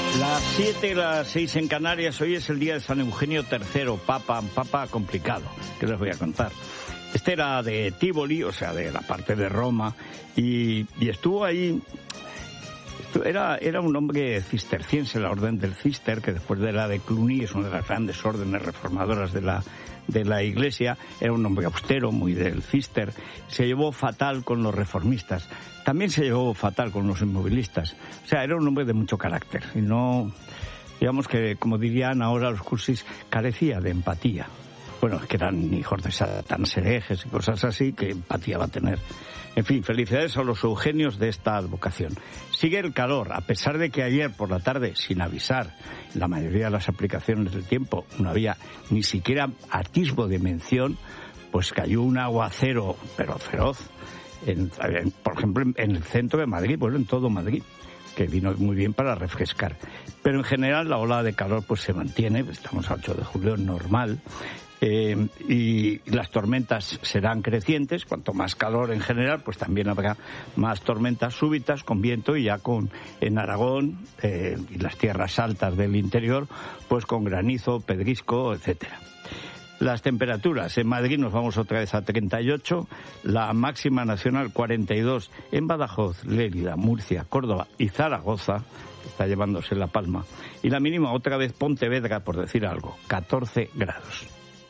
Las 7 y las 6 en Canarias. Hoy es el día de San Eugenio III, papa complicado, que les voy a contar. Este era de Tívoli, o sea, de la parte de Roma, y estuvo ahí. Era un hombre cisterciense, la orden del Cister, que después de la de Cluny es una de las grandes órdenes reformadoras de la Iglesia. Era un hombre austero, muy del Cister. Se llevó fatal con los reformistas. También se llevó fatal con los inmovilistas. O sea, era un hombre de mucho carácter. Y no, digamos que, como dirían ahora los cursis, carecía de empatía. Bueno, es que eran hijos de Satán, herejes y cosas así, que empatía va a tener. En fin, felicidades a los Eugenios de esta advocación. Sigue el calor, a pesar de que ayer por la tarde, sin avisar, la mayoría de las aplicaciones del tiempo no había ni siquiera atisbo de mención, pues cayó un aguacero, pero feroz, por ejemplo, en el centro de Madrid, bueno, en todo Madrid, que vino muy bien para refrescar. Pero en general la ola de calor pues se mantiene, estamos a 8 de julio, normal. Y las tormentas serán crecientes. Cuanto más calor en general, pues también habrá más tormentas súbitas con viento, y ya en Aragón y las tierras altas del interior, pues con granizo, pedrisco, etcétera. Las temperaturas: en Madrid nos vamos otra vez a 38, la máxima nacional 42 en Badajoz, Lérida, Murcia, Córdoba y Zaragoza, que está llevándose la palma, y la mínima otra vez Pontevedra, por decir algo, 14 grados.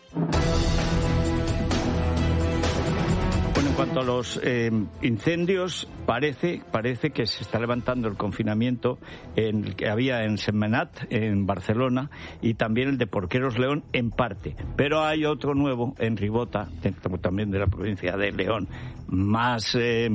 Bueno, en cuanto a los incendios, parece que se está levantando el confinamiento que había en Sentmenat, en Barcelona, y también el de Porqueros León en parte. Pero hay otro nuevo en Ribota, también de la provincia de León, más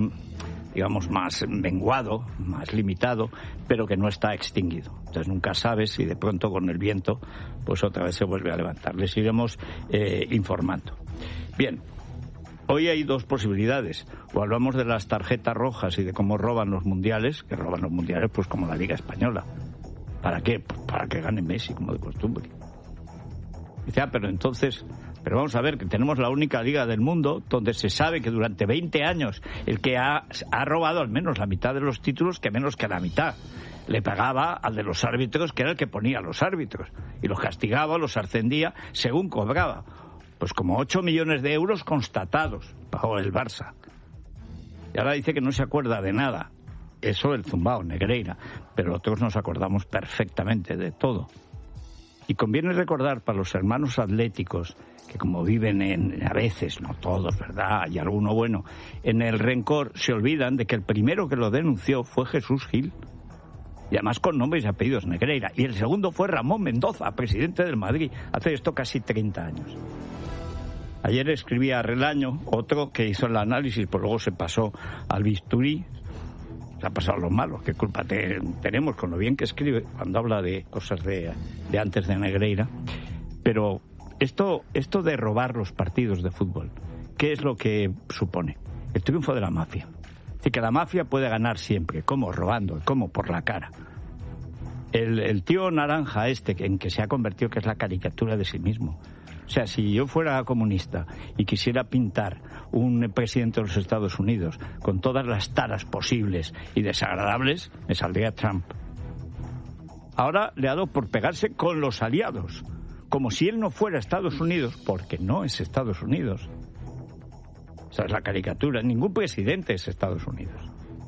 más menguado, más limitado, pero que no está extinguido. Entonces nunca sabes si de pronto con el viento pues otra vez se vuelve a levantar. Les iremos informando. Bien, hoy hay dos posibilidades. O hablamos de las tarjetas rojas y de cómo roban los mundiales, que roban los mundiales pues como la Liga Española. ¿Para qué? Pues para que gane Messi, como de costumbre. Dice, pero vamos a ver, que tenemos la única liga del mundo donde se sabe que durante 20 años el que ha robado al menos la mitad de los títulos, que menos que la mitad, le pagaba al de los árbitros, que era el que ponía a los árbitros, y los castigaba, los ascendía según cobraba. Pues como 8 millones de euros constatados pagó el Barça. Y ahora dice que no se acuerda de nada. Eso el zumbao, Negreira, pero otros nos acordamos perfectamente de todo. Y conviene recordar para los hermanos atléticos, que como viven a veces, no todos, ¿verdad?, hay alguno bueno, en el rencor, se olvidan de que el primero que lo denunció fue Jesús Gil, y además con nombres y apellidos, Negreira, y el segundo fue Ramón Mendoza, presidente del Madrid, hace esto casi 30 años. Ayer escribía Relaño, otro que hizo el análisis, pues luego se pasó al bisturí. Se ha pasado lo malo, qué culpa tenemos con lo bien que escribe cuando habla de cosas de antes de Negreira. Pero esto de robar los partidos de fútbol, ¿qué es lo que supone? El triunfo de la mafia. Es decir, que la mafia puede ganar siempre. ¿Cómo? Robando. ¿Cómo? Por la cara. El tío naranja en que se ha convertido, que es la caricatura de sí mismo. O sea, si yo fuera comunista y quisiera pintar un presidente de los Estados Unidos con todas las taras posibles y desagradables, me saldría Trump. Ahora le ha dado por pegarse con los aliados, como si él no fuera Estados Unidos, porque no es Estados Unidos. Esa es la caricatura. Ningún presidente es Estados Unidos.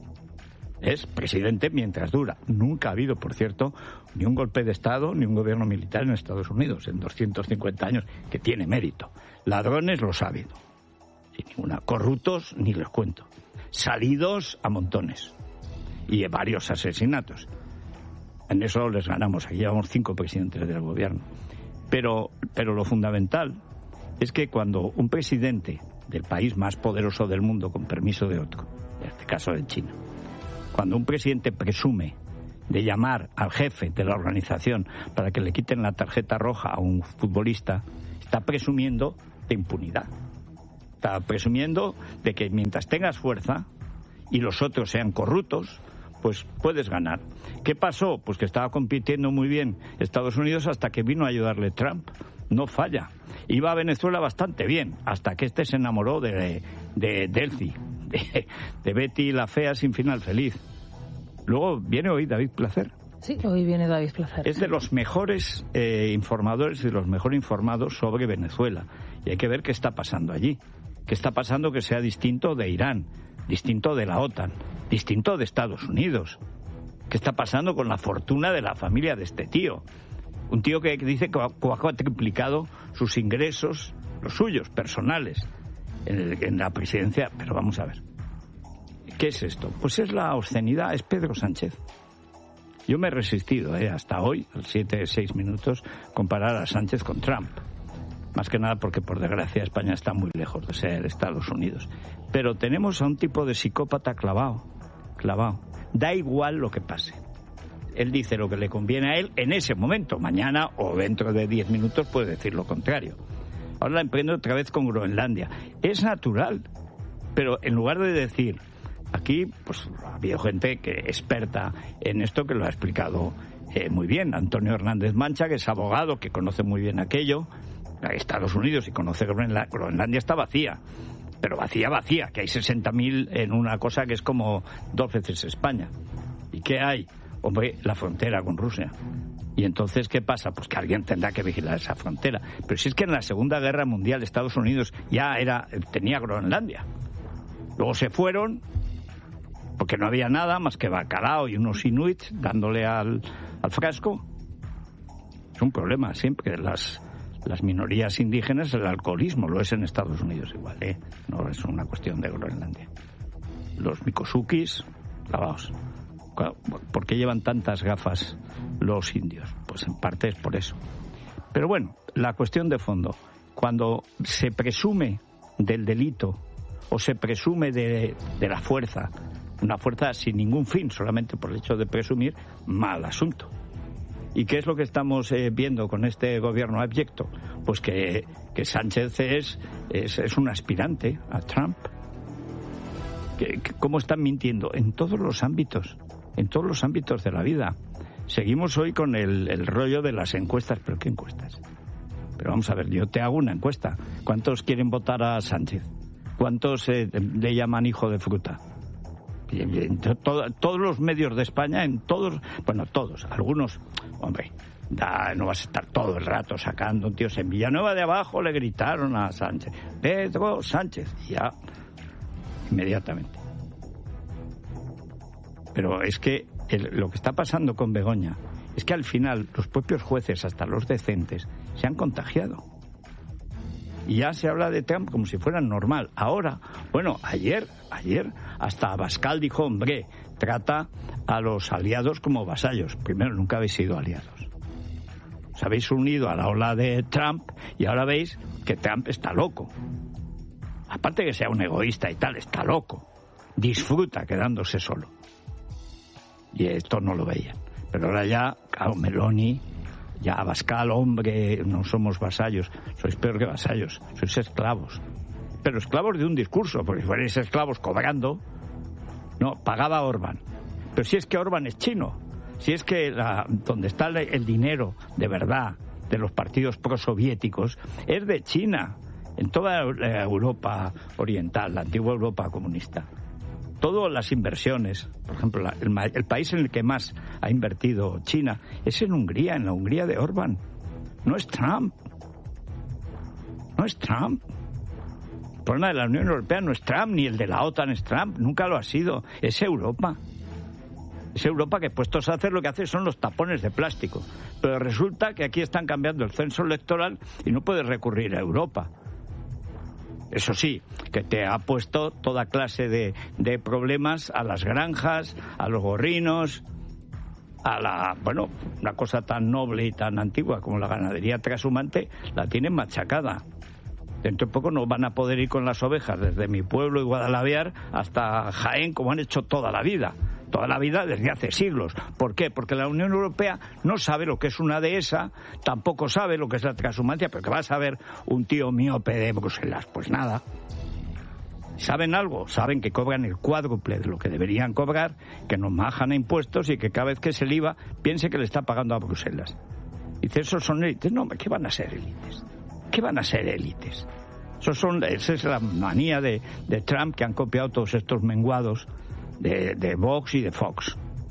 Es presidente mientras dura. Nunca ha habido, por cierto, ni un golpe de Estado ni un gobierno militar en Estados Unidos en 250 años, que tiene mérito. Ladrones los ha habido. Sin ninguna. Corruptos ni les cuento. Salidos a montones. Y varios asesinatos. En eso les ganamos. Aquí llevamos 5 presidentes del gobierno. Pero lo fundamental es que cuando un presidente del país más poderoso del mundo, con permiso de otro, en este caso de China, cuando un presidente presume de llamar al jefe de la organización para que le quiten la tarjeta roja a un futbolista, está presumiendo de impunidad. Está presumiendo de que mientras tengas fuerza y los otros sean corruptos, pues puedes ganar. ¿Qué pasó? Pues que estaba compitiendo muy bien Estados Unidos hasta que vino a ayudarle Trump. No falla. Iba a Venezuela bastante bien, hasta que se enamoró de Delcy, de Betty la fea sin final feliz. Luego viene hoy David Placer, Sí, hoy viene David Placer. Es de los mejores informadores y de los mejor informados sobre Venezuela. Y hay que ver qué está pasando allí. ¿Qué está pasando que sea distinto de Irán, distinto de la OTAN, distinto de Estados Unidos? ¿Qué está pasando con la fortuna de la familia de este tío? Un tío que dice que ha triplicado sus ingresos, los suyos, personales, en la presidencia. Pero vamos a ver, ¿qué es esto? Pues es la obscenidad, es Pedro Sánchez. Yo me he resistido hasta hoy, al 7-6 minutos, comparar a Sánchez con Trump. Más que nada porque, por desgracia, España está muy lejos de ser Estados Unidos. Pero tenemos a un tipo de psicópata clavado. Da igual lo que pase. Él dice lo que le conviene a él en ese momento. Mañana o dentro de 10 minutos puede decir lo contrario. Ahora la emprendo otra vez con Groenlandia. Es natural. Pero en lugar de decir... Aquí pues ha habido gente experta en esto que lo ha explicado muy bien. Antonio Hernández Mancha, que es abogado, que conoce muy bien aquello. Estados Unidos y conoce Groenlandia está vacía. Pero vacía, que hay 60.000 en una cosa que es como 2 veces España. ¿Y qué hay? Hombre, la frontera con Rusia. ¿Y entonces qué pasa? Pues que alguien tendrá que vigilar esa frontera. Pero si es que en la Segunda Guerra Mundial Estados Unidos ya tenía Groenlandia. Luego se fueron, porque no había nada más que bacalao y unos inuits dándole al frasco. Es un problema siempre. Las minorías indígenas, el alcoholismo, lo es en Estados Unidos igual, no es una cuestión de Groenlandia. Los Mikosukis, lavaos. ¿Por qué llevan tantas gafas los indios? Pues en parte es por eso. Pero bueno, la cuestión de fondo, cuando se presume del delito o se presume de la fuerza, una fuerza sin ningún fin, solamente por el hecho de presumir, mal asunto. ¿Y qué es lo que estamos viendo con este gobierno abyecto? Pues que Sánchez es un aspirante a Trump. ¿Cómo están mintiendo? En todos los ámbitos de la vida. Seguimos hoy con el rollo de las encuestas. ¿Pero qué encuestas? Pero vamos a ver, yo te hago una encuesta. ¿Cuántos quieren votar a Sánchez? ¿Cuántos le llaman hijo de fruta? En todos los medios de España, todos, algunos, hombre, no vas a estar todo el rato sacando, tíos. En Villanueva de Abajo le gritaron a Sánchez, Pedro Sánchez, y ya, inmediatamente. Pero es que lo que está pasando con Begoña es que al final los propios jueces, hasta los decentes, se han contagiado. Y ya se habla de Trump como si fuera normal. Ahora, bueno, ayer hasta Abascal dijo, hombre, trata a los aliados como vasallos. Primero, nunca habéis sido aliados. Os habéis unido a la ola de Trump y ahora veis que Trump está loco. Aparte de que sea un egoísta y tal, está loco. Disfruta quedándose solo. Y esto no lo veían. Pero ahora ya, claro, Meloni... Ya, Abascal, hombre, no somos vasallos. Sois peor que vasallos, sois esclavos. Pero esclavos de un discurso, porque si fuerais esclavos cobrando, no, pagaba Orbán. Pero si es que Orbán es chino, si es que donde está el dinero de verdad de los partidos prosoviéticos es de China, en toda la Europa oriental, la antigua Europa comunista. Todas las inversiones, por ejemplo, el país en el que más ha invertido China es en Hungría, en la Hungría de Orbán. No es Trump. El problema de la Unión Europea no es Trump, ni el de la OTAN es Trump, nunca lo ha sido. Es Europa. Es Europa que, puestos a hacer, lo que hace son los tapones de plástico. Pero resulta que aquí están cambiando el censo electoral y no puedes recurrir a Europa. Eso sí, que te ha puesto toda clase de problemas a las granjas, a los gorrinos, una cosa tan noble y tan antigua como la ganadería trashumante, la tienen machacada. Dentro de poco no van a poder ir con las ovejas desde mi pueblo y Guadalaviar hasta Jaén como han hecho toda la vida desde hace siglos. ¿Por qué? Porque la Unión Europea no sabe lo que es una dehesa, tampoco sabe lo que es la transhumancia, pero que va a saber un tío miope de Bruselas. Pues nada. ¿Saben algo? Saben que cobran el cuádruple de lo que deberían cobrar, que nos majan a impuestos y que cada vez que es el IVA piense que le está pagando a Bruselas. Dice, ¿esos son élites? No, ¿qué van a ser élites? ¿Qué van a ser élites? Esa es la manía de Trump, que han copiado todos estos menguados de Vox y de Fox.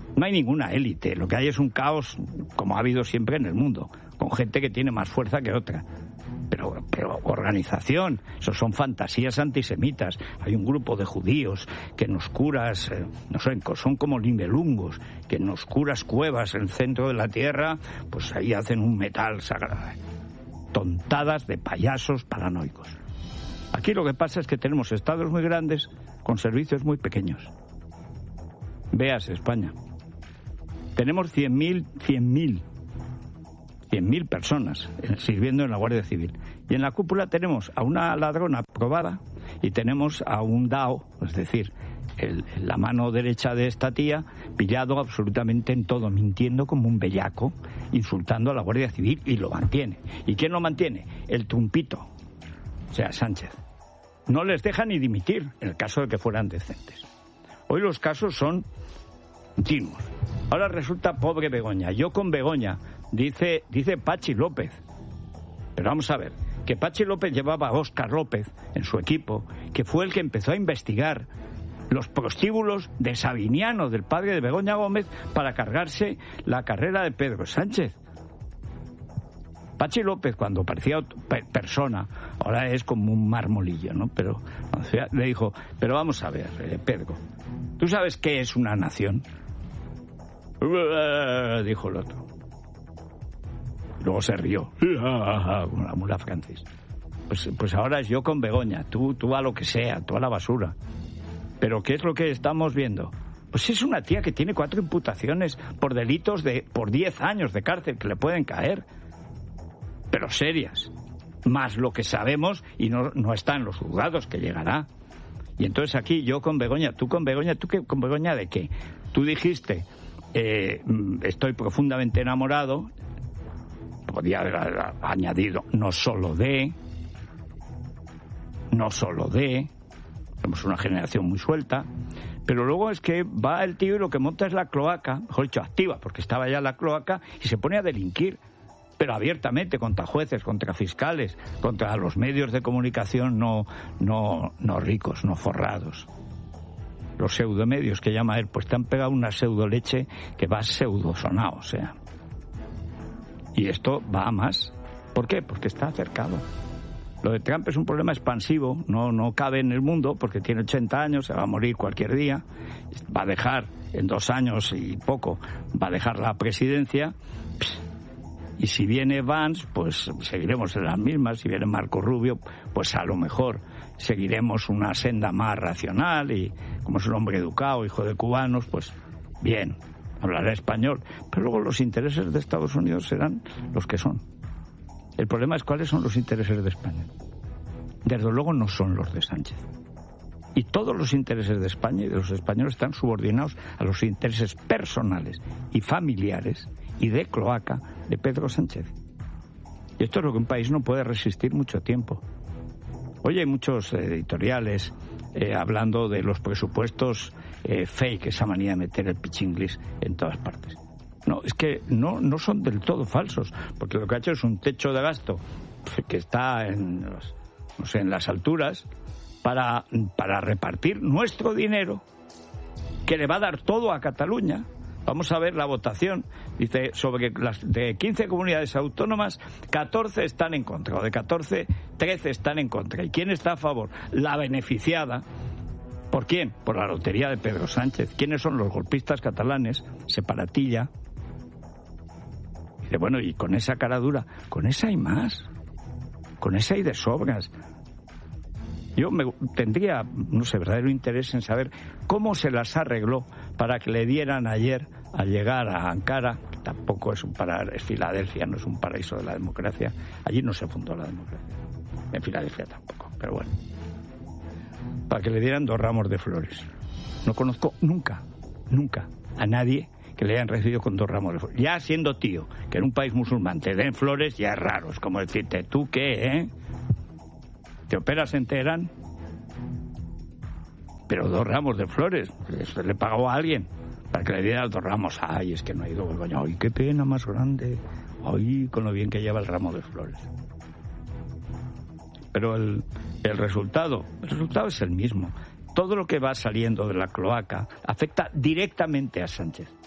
No hay ninguna élite, lo que hay es un caos, como ha habido siempre en el mundo, con gente que tiene más fuerza que otra. Pero organización, eso son fantasías antisemitas. Hay un grupo de judíos que en oscuras, no sé, son como nivelungos, que en oscuras cuevas en el centro de la tierra, pues ahí hacen un metal sagrado. Tontadas de payasos paranoicos. Aquí lo que pasa es que tenemos estados muy grandes con servicios muy pequeños. Veas España. Tenemos 100.000 personas sirviendo en la Guardia Civil. Y en la cúpula tenemos a una ladrona probada y tenemos a un dao, es decir, la mano derecha de esta tía, pillado absolutamente en todo, mintiendo como un bellaco, insultando a la Guardia Civil, y lo mantiene. ¿Y quién lo mantiene? El trumpito, o sea, Sánchez. No les deja ni dimitir en el caso de que fueran decentes. Hoy los casos son continuos. Ahora resulta pobre Begoña. Yo con Begoña, dice Pachi López. Pero vamos a ver, que Pachi López llevaba a Óscar López en su equipo, que fue el que empezó a investigar los prostíbulos de Sabiniano, del padre de Begoña Gómez, para cargarse la carrera de Pedro Sánchez. Pachi López, cuando parecía persona, ahora es como un marmolillo, ¿no? Pero o sea, le dijo, pero vamos a ver, Pedro, ¿tú sabes qué es una nación? Dijo el otro. Luego se rió, con la mula Francis. Pues ahora es yo con Begoña, tú a lo que sea, tú a la basura. Pero ¿qué es lo que estamos viendo? Pues es una tía que tiene 4 imputaciones por delitos por 10 años de cárcel que le pueden caer, pero serias, más lo que sabemos y no está en los juzgados, que llegará. Y entonces aquí yo con Begoña, ¿tú con Begoña de qué? Tú dijiste, estoy profundamente enamorado, podía haber añadido no solo de, somos una generación muy suelta, pero luego es que va el tío y lo que monta es la cloaca, mejor dicho, activa, porque estaba ya la cloaca, y se pone a delinquir, pero abiertamente, contra jueces, contra fiscales, contra los medios de comunicación no ricos, no forrados. Los pseudomedios que llama él, pues te han pegado una pseudoleche que va pseudosonado, o sea. Y esto va a más. ¿Por qué? Porque está acercado. Lo de Trump es un problema expansivo, no cabe en el mundo porque tiene 80 años, se va a morir cualquier día, va a dejar en 2 años y poco, va a dejar la presidencia. Y si viene Vance, pues seguiremos en las mismas. Si viene Marco Rubio, pues a lo mejor seguiremos una senda más racional, y como es un hombre educado, hijo de cubanos, pues bien, hablará español. Pero luego los intereses de Estados Unidos serán los que son. El problema es cuáles son los intereses de España. Desde luego no son los de Sánchez. Y todos los intereses de España y de los españoles están subordinados a los intereses personales y familiares y de cloaca de Pedro Sánchez. Y esto es lo que un país no puede resistir mucho tiempo. Hoy hay muchos editoriales hablando de los presupuestos fake, esa manía de meter el pichinglis en todas partes. No, es que no son del todo falsos, porque lo que ha hecho es un techo de gasto que está en las alturas para repartir nuestro dinero, que le va a dar todo a Cataluña. Vamos a ver la votación. Dice, sobre de 15 comunidades autónomas, 14 están en contra, o de 14, 13 están en contra. ¿Y quién está a favor? La beneficiada. ¿Por quién? Por la lotería de Pedro Sánchez. ¿Quiénes son los golpistas catalanes? Separatilla. Dice, bueno, y con esa cara dura, con esa hay más. Con esa hay de sobras. Yo tendría, verdadero interés en saber cómo se las arregló para que le dieran ayer, al llegar a Ankara, que tampoco es es Filadelfia, no es un paraíso de la democracia. Allí no se fundó la democracia. En Filadelfia tampoco, pero bueno. Para que le dieran 2 ramos de flores. No conozco nunca a nadie que le hayan recibido con 2 ramos de flores. Ya siendo tío, que en un país musulmán te den flores, ya es raro. Es como decirte, ¿tú qué, ¿Te operas en Teherán? Pero 2 ramos de flores, eso le pagó a alguien para que le diera 2 ramos. Ay, es que no ha ido Begoña. Ay, qué pena más grande. Ay, con lo bien que lleva el ramo de flores. Pero el resultado es el mismo. Todo lo que va saliendo de la cloaca afecta directamente a Sánchez.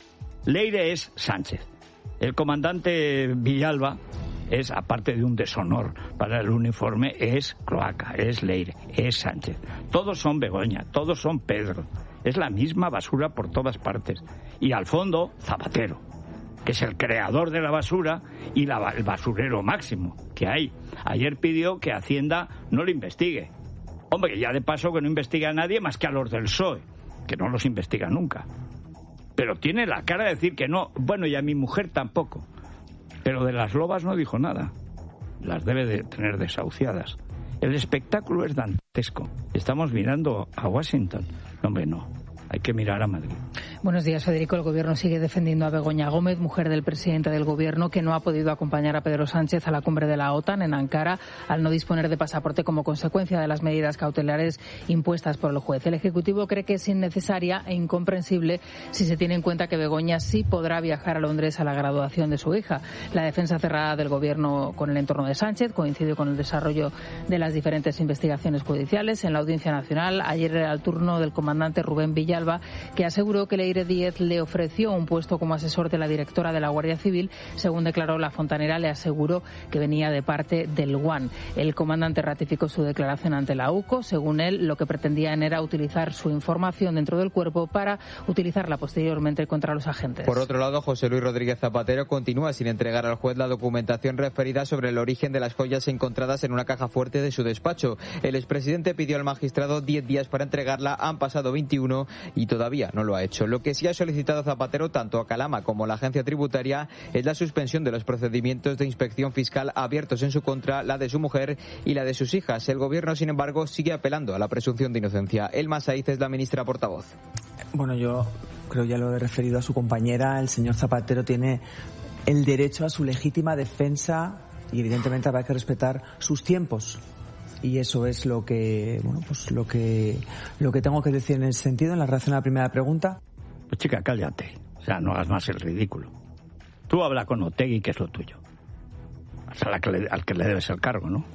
Leire es Sánchez. El comandante Villalba es, aparte de un deshonor para el uniforme, es Cloaca, es Leire, es Sánchez. Todos son Begoña, todos son Pedro. Es la misma basura por todas partes. Y al fondo, Zapatero, que es el creador de la basura y el basurero máximo que hay. Ayer pidió que Hacienda no lo investigue. Hombre, ya de paso que no investiga a nadie más que a los del PSOE, que no los investiga nunca. Pero tiene la cara de decir que no. Bueno, y a mi mujer tampoco. Pero de las lobas no dijo nada. Las debe de tener desahuciadas. El espectáculo es dantesco. Estamos mirando a Washington. No, hombre, no. Hay que mirar a Madrid. Buenos días, Federico. El Gobierno sigue defendiendo a Begoña Gómez, mujer del presidente del Gobierno, que no ha podido acompañar a Pedro Sánchez a la cumbre de la OTAN en Ankara al no disponer de pasaporte como consecuencia de las medidas cautelares impuestas por el juez. El Ejecutivo cree que es innecesaria e incomprensible si se tiene en cuenta que Begoña sí podrá viajar a Londres a la graduación de su hija. La defensa cerrada del Gobierno con el entorno de Sánchez coincide con el desarrollo de las diferentes investigaciones judiciales. En la Audiencia Nacional, ayer era el turno del comandante Rubén Villalba, que aseguró que Leire Díez le ofreció un puesto como asesor de la directora de la Guardia Civil. Según declaró La Fontanera, le aseguró que venía de parte del UAN. El comandante ratificó su declaración ante la UCO. Según él, lo que pretendían era utilizar su información dentro del cuerpo para utilizarla posteriormente contra los agentes. Por otro lado, José Luis Rodríguez Zapatero continúa sin entregar al juez la documentación referida sobre el origen de las joyas encontradas en una caja fuerte de su despacho. El expresidente pidió al magistrado 10 días para entregarla. Han pasado 21 y todavía no lo ha hecho. Lo que sí ha solicitado Zapatero, tanto a Calama como a la agencia tributaria, es la suspensión de los procedimientos de inspección fiscal abiertos en su contra, la de su mujer y la de sus hijas. El Gobierno, sin embargo, sigue apelando a la presunción de inocencia. Elma Saiz es la ministra portavoz. Bueno, yo creo, ya lo he referido a su compañera, el señor Zapatero tiene el derecho a su legítima defensa y evidentemente habrá que respetar sus tiempos. Y eso es lo que, bueno, pues lo que tengo que decir en ese sentido, en la relación a la primera pregunta. Pues chica, cállate. O sea, no hagas más el ridículo. Tú habla con Otegi, que es lo tuyo. O sea, al que le debes el cargo, ¿no?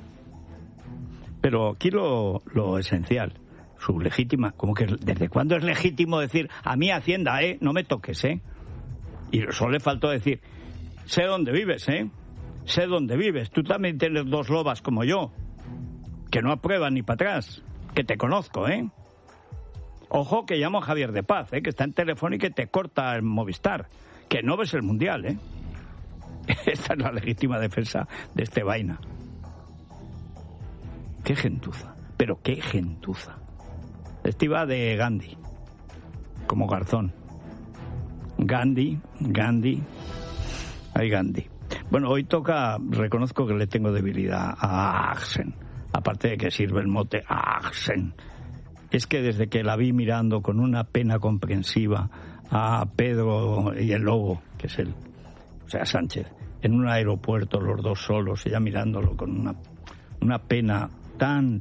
Pero aquí lo esencial, su legítima, como que ¿desde cuándo es legítimo decir a mí Hacienda, no me toques, Y solo le faltó decir, sé dónde vives, sé dónde vives. Tú también tienes 2 lobas como yo, que no aprueban ni para atrás, que te conozco, Ojo que llamo a Javier de Paz, que está en teléfono y que te corta el Movistar, que no ves el Mundial, Esta es la legítima defensa de este vaina. Qué gentuza, pero qué gentuza. Este iba de Gandhi, como Garzón. Gandhi. Ay, Gandhi. Bueno, hoy toca, reconozco que le tengo debilidad a Axen. Aparte de que sirve el mote Axen. Es que desde que la vi mirando con una pena comprensiva a Pedro y el Lobo, que es él, o sea, Sánchez, en un aeropuerto, los dos solos, ella mirándolo con una pena tan,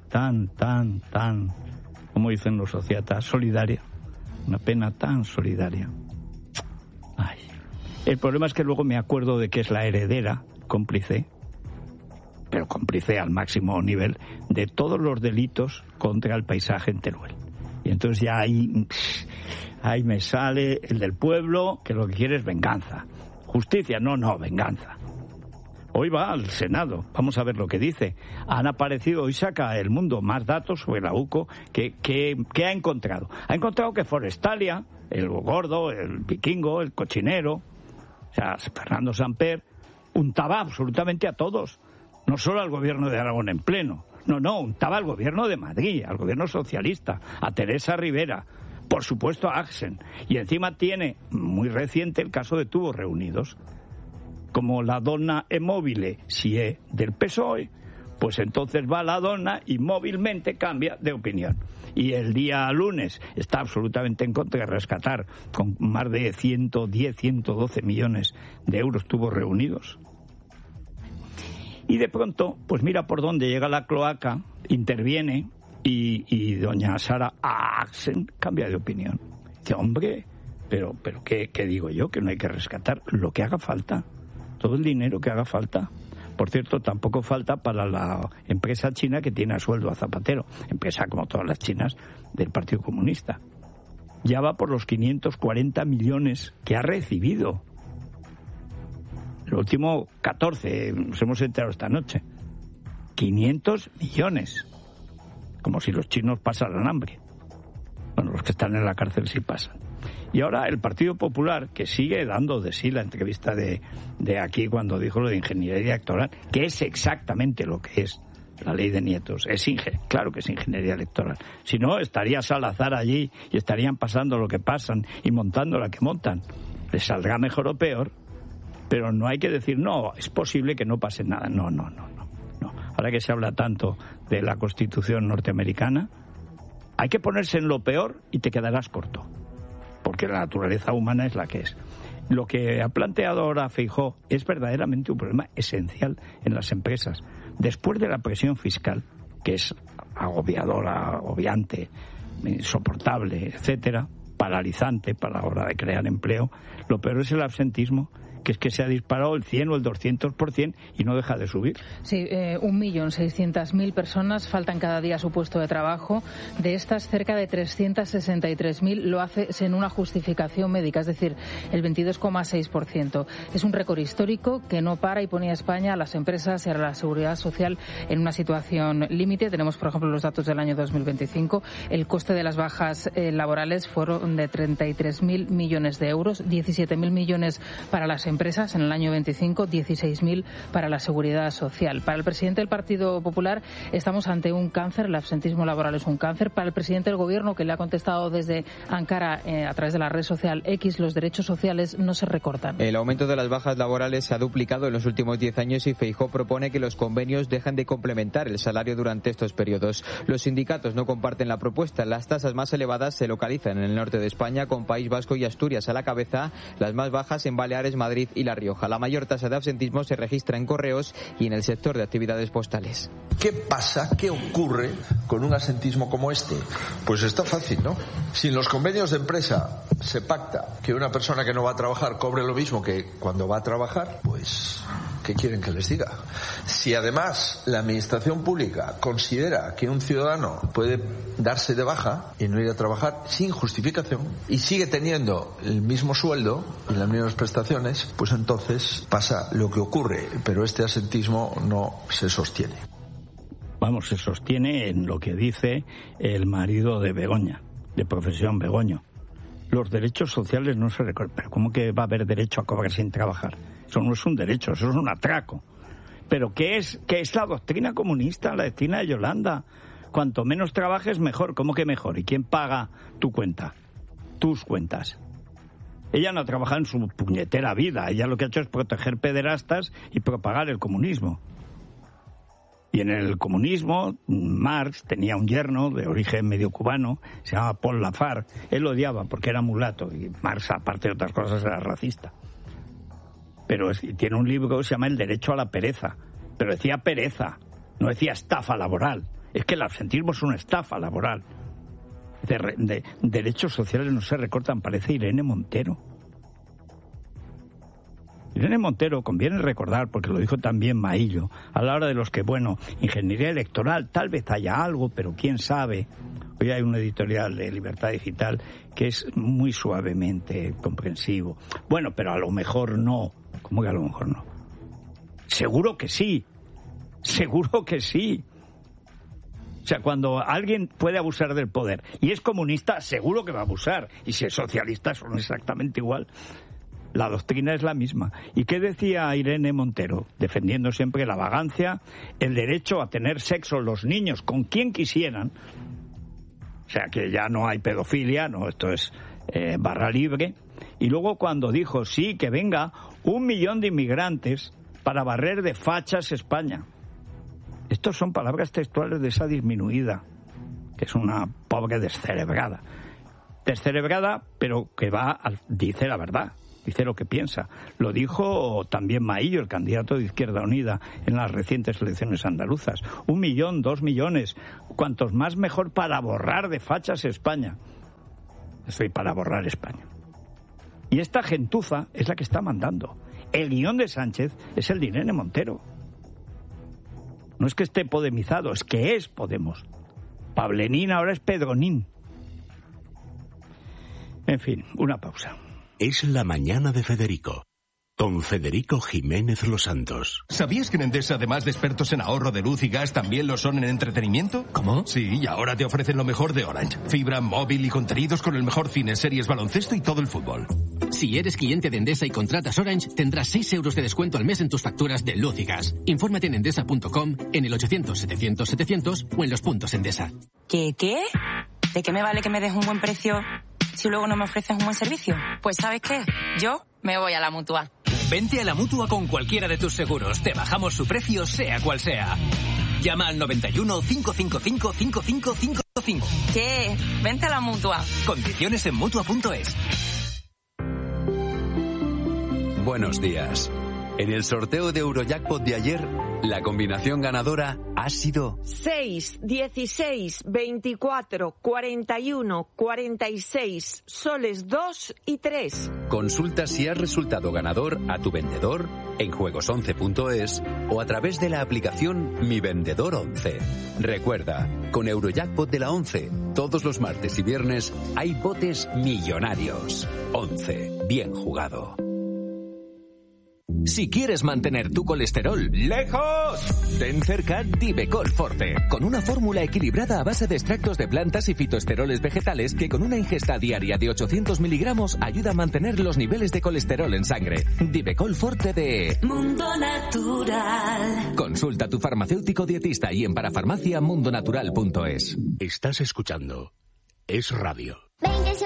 como dicen los sociatas, solidaria. Una pena tan solidaria. Ay. El problema es que luego me acuerdo de que es la heredera, cómplice, pero cómplice al máximo nivel, de todos los delitos contra el paisaje en Teruel. Y entonces ya ahí me sale el del pueblo, que lo que quiere es venganza. Justicia, no, venganza. Hoy va al Senado, vamos a ver lo que dice. Han aparecido, hoy saca El Mundo más datos sobre la UCO, que ha encontrado. Ha encontrado que Forestalia, el gordo, el vikingo, el cochinero, o sea, Fernando Samper, untaba absolutamente a todos. No solo al gobierno de Aragón en pleno, no, untaba al gobierno de Madrid, al gobierno socialista, a Teresa Rivera, por supuesto a Axen. Y encima tiene, muy reciente, el caso de Tubos Reunidos. Como la donna è móvile si è del PSOE, pues entonces va la donna y móvilmente cambia de opinión. Y el día lunes está absolutamente en contra de rescatar con más de 110, 112 millones de euros Tubos Reunidos. Y de pronto, pues mira por dónde llega la cloaca, interviene y doña Sara Axen cambia de opinión. Dice, hombre, pero ¿qué digo yo? Que no hay que rescatar lo que haga falta, todo el dinero que haga falta. Por cierto, tampoco falta para la empresa china que tiene a sueldo a Zapatero, empresa como todas las chinas del Partido Comunista. ya va por los 540 millones que ha recibido. El último 14, nos hemos enterado esta noche. 500 millones. Como si los chinos pasaran hambre. Bueno, los que están en la cárcel sí pasan. Y ahora el Partido Popular, que sigue dando de sí la entrevista de aquí cuando dijo lo de ingeniería electoral, que es exactamente lo que es la ley de nietos. Claro que es ingeniería electoral. Si no, estaría Salazar allí y estarían pasando lo que pasan y montando la que montan. Les saldrá mejor o peor, pero no hay que decir, no, es posible que no pase nada. No. Ahora que se habla tanto de la Constitución norteamericana, hay que ponerse en lo peor y te quedarás corto. Porque la naturaleza humana es la que es. Lo que ha planteado ahora Feijóo es verdaderamente un problema esencial en las empresas. Después de la presión fiscal, que es agobiadora, agobiante, insoportable, etcétera, paralizante para la hora de crear empleo, lo peor es el absentismo, que es que se ha disparado el 100 o el 200% y no deja de subir. Sí, 1.600.000 personas faltan cada día a su puesto de trabajo. De estas, cerca de 363.000 lo hace sin una justificación médica, es decir, el 22,6%. Es un récord histórico que no para y pone a España, a las empresas y a la seguridad social en una situación límite. Tenemos, por ejemplo, los datos del año 2025. El coste de las bajas laborales fueron de 33.000 millones de euros, 17.000 millones para las empresas en el año 25, 16.000 para la seguridad social. Para el presidente del Partido Popular estamos ante un cáncer, el absentismo laboral es un cáncer. Para el presidente del Gobierno, que le ha contestado desde Ankara a través de la red social X, los derechos sociales no se recortan. El aumento de las bajas laborales se ha duplicado en los últimos 10 años y Feijóo propone que los convenios dejen de complementar el salario durante estos periodos. Los sindicatos no comparten la propuesta. Las tasas más elevadas se localizan en el norte de España, con País Vasco y Asturias a la cabeza, las más bajas en Baleares, Madrid y La Rioja. La mayor tasa de absentismo se registra en correos y en el sector de actividades postales. ¿Qué pasa? ¿Qué ocurre con un absentismo como este? Pues está fácil, ¿no? Si en los convenios de empresa se pacta que una persona que no va a trabajar cobre lo mismo que cuando va a trabajar, pues ¿qué quieren que les diga? Si además la administración pública considera que un ciudadano puede darse de baja y no ir a trabajar sin justificación y sigue teniendo el mismo sueldo y las mismas prestaciones, pues entonces pasa lo que ocurre, pero este absentismo no se sostiene. Vamos, se sostiene en lo que dice el marido de Begoña, de profesión Begoño. Los derechos sociales no se recortan. Pero ¿cómo que va a haber derecho a cobrar sin trabajar? Eso no es un derecho, eso es un atraco. ¿Pero qué es la doctrina comunista, la doctrina de Yolanda? Cuanto menos trabajes, mejor. ¿Cómo que mejor? ¿Y quién paga tu cuenta? Tus cuentas. Ella no ha trabajado en su puñetera vida. Ella lo que ha hecho es proteger pederastas y propagar el comunismo. Y en el comunismo, Marx tenía un yerno de origen medio cubano, se llamaba Paul Lafargue. Él lo odiaba porque era mulato y Marx, aparte de otras cosas, era racista. Pero tiene un libro que se llama El derecho a la pereza. Pero decía pereza, no decía estafa laboral. Es que el absentismo es una estafa laboral. De derechos sociales no se recortan, parece Irene Montero. Irene Montero, conviene recordar, porque lo dijo también Maillo, a la hora de los que, ingeniería electoral, tal vez haya algo, pero quién sabe. Hoy hay un editorial de Libertad Digital que es muy suavemente comprensivo. Bueno, pero a lo mejor no. ¿Cómo que a lo mejor no? Seguro que sí. Seguro que sí. O sea, cuando alguien puede abusar del poder y es comunista, seguro que va a abusar. Y si es socialista, son exactamente igual. La doctrina es la misma. ¿Y qué decía Irene Montero? Defendiendo siempre la vagancia, el derecho a tener sexo los niños con quien quisieran. O sea, que ya no hay pedofilia, no, esto es barra libre. Y luego cuando dijo, sí, que venga 1 millón de inmigrantes para barrer de fachas España. Estos son palabras textuales de esa disminuida, que es una pobre descerebrada. Descerebrada, pero que dice la verdad. Dice lo que piensa. Lo dijo también Maillo, el candidato de Izquierda Unida, en las recientes elecciones andaluzas. 1 millón, 2 millones, cuantos más mejor para borrar de fachas España. Estoy para borrar España. Y esta gentuza es la que está mandando. El guión de Sánchez es el de Irene Montero. No es que esté podemizado, es que es Podemos. Pablenín ahora es Pedronín. En fin, una pausa. Es la mañana de Federico, con Federico Jiménez Los Santos. ¿Sabías que en Endesa, además de expertos en ahorro de luz y gas, también lo son en entretenimiento? ¿Cómo? Sí, y ahora te ofrecen lo mejor de Orange. Fibra, móvil y contenidos con el mejor cine, series, baloncesto y todo el fútbol. Si eres cliente de Endesa y contratas Orange, tendrás 6 euros de descuento al mes en tus facturas de luz y gas. Infórmate en endesa.com, en el 800-700-700 o en los puntos Endesa. ¿Qué? ¿De qué me vale que me des un buen precio si luego no me ofreces un buen servicio? Pues ¿sabes qué? Yo me voy a la Mutua. Vente a la Mutua con cualquiera de tus seguros. Te bajamos su precio, sea cual sea. Llama al 91 555 5555. ¿Qué? Vente a la Mutua. Condiciones en Mutua.es. Buenos días. En el sorteo de Eurojackpot de ayer, la combinación ganadora ha sido 6, 16, 24, 41, 46, soles 2 y 3. Consulta si has resultado ganador a tu vendedor en juegos11.es o a través de la aplicación Mi Vendedor 11. Recuerda, con Eurojackpot de la 11, todos los martes y viernes hay botes millonarios. 11. Bien jugado. Si quieres mantener tu colesterol lejos, ten cerca Divecol Forte, con una fórmula equilibrada a base de extractos de plantas y fitoesteroles vegetales que con una ingesta diaria de 800 miligramos ayuda a mantener los niveles de colesterol en sangre. Divecol Forte de Mundo Natural. Consulta a tu farmacéutico dietista y en parafarmacia mundonatural.es. Estás escuchando Es Radio.